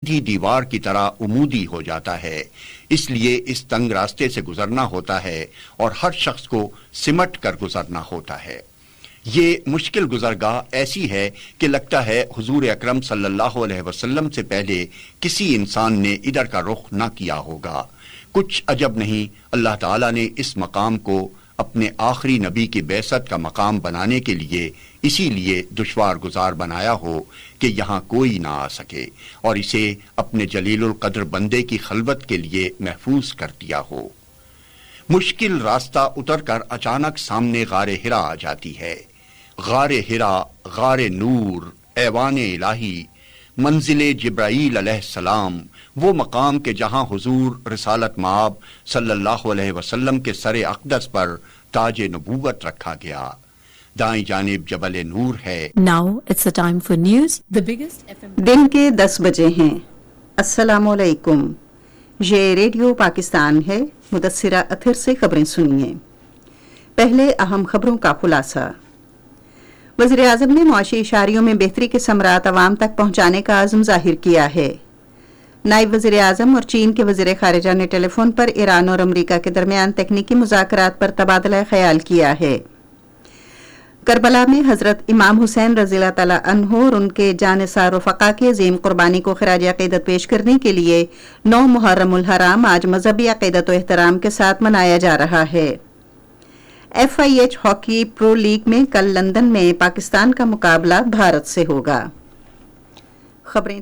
اونچی دیوار کی طرح عمودی ہو جاتا ہے، اس لیے اس تنگ راستے سے گزرنا ہوتا ہے اور ہر شخص کو سمٹ کر گزرنا ہوتا ہے۔ یہ مشکل گزرگاہ ایسی ہے کہ لگتا ہے حضور اکرم صلی اللہ علیہ وسلم سے پہلے کسی انسان نے ادھر کا رخ نہ کیا ہوگا۔ کچھ عجب نہیں اللہ تعالیٰ نے اس مقام کو اپنے آخری نبی کی بعثت کا مقام بنانے کے لیے اسی لیے دشوار گزار بنایا ہو کہ یہاں کوئی نہ آ سکے، اور اسے اپنے جلیل القدر بندے کی خلوت کے لیے محفوظ کر دیا ہو۔ مشکل راستہ اتر کر اچانک سامنے غار حرا آ جاتی ہے۔ غار حرا، غار نور، ایوان الہی، منزل جبرائیل علیہ السلام، وہ مقام کہ جہاں حضور رسالت مآب صلی اللہ علیہ وسلم کے سر اقدس پر تاج نبوت رکھا گیا۔ دائیں جانب جبل نور ہے۔ Now it's the time for news. The biggest FM دن کے 10 بجے ہیں۔ السلام علیکم، یہ ریڈیو پاکستان ہے۔ مدثرہ اطہر سے خبریں سنیے۔ پہلے اہم خبروں کا خلاصہ۔ وزیر اعظم نے معاشی اشاریوں میں بہتری کے ثمرات عوام تک پہنچانے کا عزم ظاہر کیا ہے۔ نائب وزیر اعظم اور چین کے وزیر خارجہ نے ٹیلی فون پر ایران اور امریکہ کے درمیان تکنیکی مذاکرات پر تبادلہ خیال کیا ہے۔ کربلا میں حضرت امام حسین رضی اللہ تعالیٰ عنہ اور ان کے جانثار رفقا کی عظیم قربانی کو خراج عقیدت پیش کرنے کے لیے 9 محرم الحرام آج مذہبی عقیدت و احترام کے ساتھ منایا جا رہا ہے۔ FIH ہاکی پرو لیگ میں کل لندن میں پاکستان کا مقابلہ بھارت سے ہوگا۔ خبریں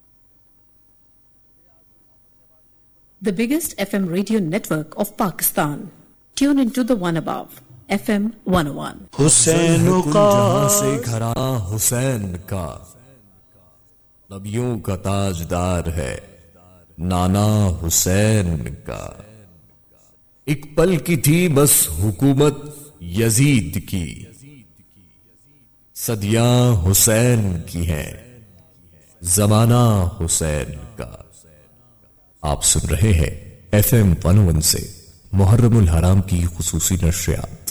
The biggest FM radio network of Pakistan. Tune into the one above, FM 101. حسین کا سے گھرا حسین کا، نبیوں کا تاجدار ہے نانا حسین کا۔ ایک پل کی تھی بس حکومت یزید کی، صدیاں حسین کی ہیں زمانہ حسین کا۔ آپ سن رہے ہیں FM 101 سے محرم الحرام کی خصوصی نشریات۔